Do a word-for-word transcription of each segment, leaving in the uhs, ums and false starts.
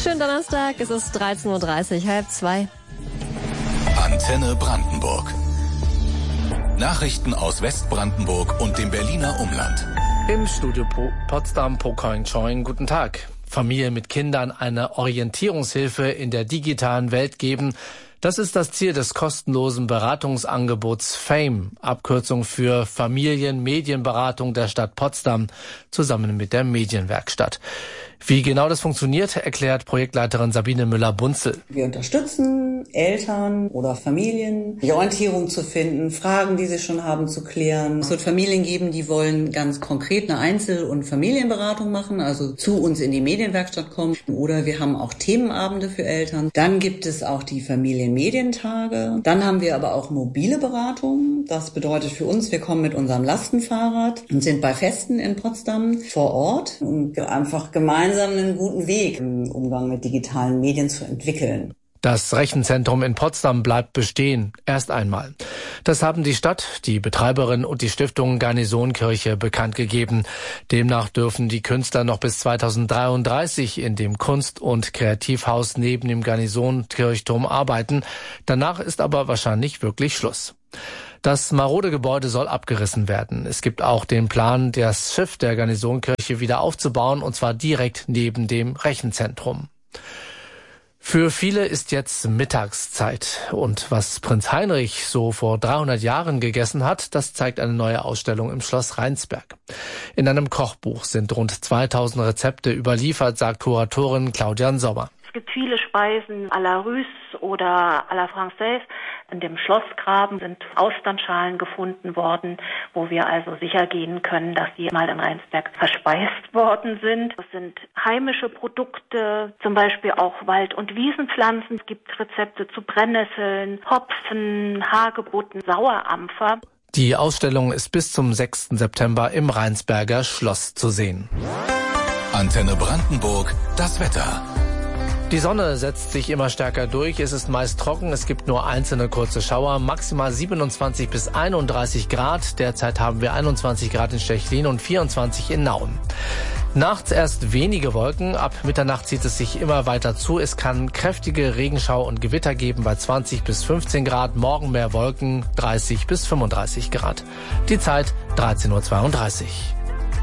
Schönen Donnerstag, es ist dreizehn Uhr dreißig, halb zwei. Antenne Brandenburg. Nachrichten aus Westbrandenburg und dem Berliner Umland. Im Studio Potsdam Pokang Choing, guten Tag. Familien mit Kindern eine Orientierungshilfe in der digitalen Welt geben. Das ist das Ziel des kostenlosen Beratungsangebots FAME, Abkürzung für Familien-Medienberatung der Stadt Potsdam, zusammen mit der Medienwerkstatt. Wie genau das funktioniert, erklärt Projektleiterin Sabine Müller-Bunzel. Wir unterstützen Eltern oder Familien, die Orientierung zu finden, Fragen, die sie schon haben, zu klären. Es wird Familien geben, die wollen ganz konkret eine Einzel- und Familienberatung machen, also zu uns in die Medienwerkstatt kommen. Oder wir haben auch Themenabende für Eltern. Dann gibt es auch die Familienmedientage. Dann haben wir aber auch mobile Beratung. Das bedeutet für uns, wir kommen mit unserem Lastenfahrrad und sind bei Festen in Potsdam vor Ort und einfach gemeinsam einen guten Weg im Umgang mit digitalen Medien zu entwickeln. Das Rechenzentrum in Potsdam bleibt bestehen, erst einmal. Das haben die Stadt, die Betreiberin und die Stiftung Garnisonkirche bekannt gegeben. Demnach dürfen die Künstler noch bis zweitausenddreiunddreißig in dem Kunst- und Kreativhaus neben dem Garnisonkirchturm arbeiten. Danach ist aber wahrscheinlich wirklich Schluss. Das marode Gebäude soll abgerissen werden. Es gibt auch den Plan, das Schiff der Garnisonkirche wieder aufzubauen, und zwar direkt neben dem Rechenzentrum. Für viele ist jetzt Mittagszeit. Und was Prinz Heinrich so vor dreihundert Jahren gegessen hat, das zeigt eine neue Ausstellung im Schloss Rheinsberg. In einem Kochbuch sind rund zweitausend Rezepte überliefert, sagt Kuratorin Claudia Sommer. Es gibt viele Speisen à la Russe oder à la Française. In dem Schlossgraben sind Austernschalen gefunden worden, wo wir also sicher gehen können, dass die mal in Rheinsberg verspeist worden sind. Es sind heimische Produkte, zum Beispiel auch Wald- und Wiesenpflanzen. Es gibt Rezepte zu Brennnesseln, Hopfen, Hagebutten, Sauerampfer. Die Ausstellung ist bis zum sechsten September im Rheinsberger Schloss zu sehen. Antenne Brandenburg, das Wetter. Die Sonne setzt sich immer stärker durch. Es ist meist trocken. Es gibt nur einzelne kurze Schauer. Maximal siebenundzwanzig bis einunddreißig Grad. Derzeit haben wir einundzwanzig Grad in Stechlin und vierundzwanzig in Nauen. Nachts erst wenige Wolken. Ab Mitternacht zieht es sich immer weiter zu. Es kann kräftige Regenschau und Gewitter geben bei zwanzig bis fünfzehn Grad. Morgen mehr Wolken, dreißig bis fünfunddreißig Grad. Die Zeit dreizehn Uhr zweiunddreißig.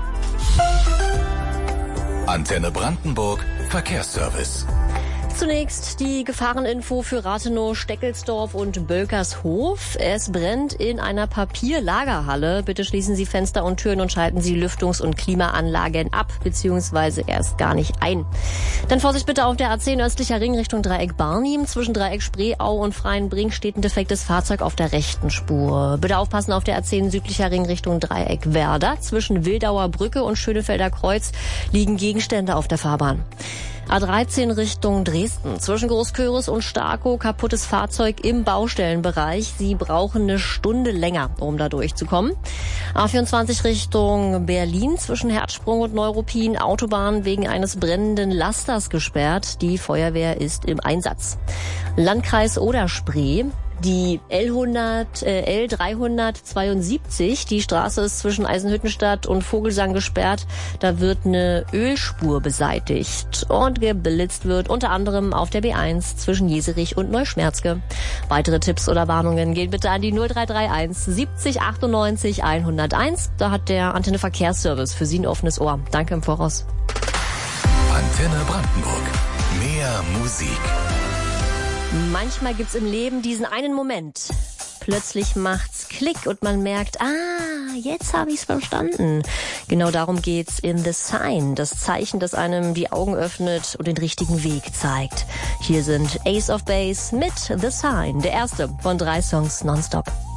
Antenne Brandenburg, Verkehrsservice. Zunächst die Gefahreninfo für Rathenow, Steckelsdorf und Bölkershof. Es brennt in einer Papierlagerhalle. Bitte schließen Sie Fenster und Türen und schalten Sie Lüftungs- und Klimaanlagen ab bzw. erst gar nicht ein. Dann Vorsicht bitte auf der A zehn östlicher Ring Richtung Dreieck Barnim. Zwischen Dreieck Spreeau und Freienbrink steht ein defektes Fahrzeug auf der rechten Spur. Bitte aufpassen auf der A zehn südlicher Ring Richtung Dreieck Werder. Zwischen Wildauer Brücke und Schönefelder Kreuz liegen Gegenstände auf der Fahrbahn. A dreizehn Richtung Dresden. Zwischen Großköris und Starkow kaputtes Fahrzeug im Baustellenbereich. Sie brauchen eine Stunde länger, um da durchzukommen. A vierundzwanzig Richtung Berlin. Zwischen Herzsprung und Neuruppin. Autobahn wegen eines brennenden Lasters gesperrt. Die Feuerwehr ist im Einsatz. Landkreis Oder-Spree. Die L hundert, äh, L dreihundertzweiundsiebzig, die Straße ist zwischen Eisenhüttenstadt und Vogelsang gesperrt. Da wird eine Ölspur beseitigt und geblitzt wird unter anderem auf der B eins zwischen Jeserich und Neuschmerzke. Weitere Tipps oder Warnungen gehen bitte an die null drei drei eins siebzig achtundneunzig hunderteins. Da hat der Antenne Verkehrsservice für Sie ein offenes Ohr. Danke im Voraus. Antenne Brandenburg. Mehr Musik. Manchmal gibt's im Leben diesen einen Moment. Plötzlich macht's Klick und man merkt, ah, jetzt habe ich's verstanden. Genau darum geht's in The Sign, das Zeichen, das einem die Augen öffnet und den richtigen Weg zeigt. Hier sind Ace of Base mit The Sign, der erste von drei Songs nonstop.